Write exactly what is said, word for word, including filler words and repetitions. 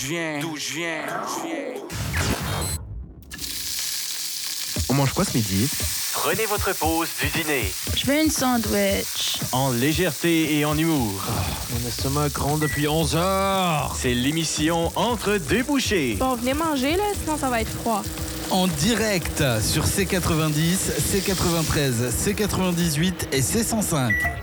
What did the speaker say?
viens, d'où je viens, d'où je viens. On mange quoi ce midi? Prenez votre pause du dîner. Je veux une sandwich. En légèreté et en humour. Mon estomac gronde depuis onze heures. C'est l'émission Entre deux bouchées. Bon, venez manger, là, sinon ça va être froid. En direct sur C quatre-vingt-dix, C quatre-vingt-treize, C quatre-vingt-dix-huit et C cent cinq.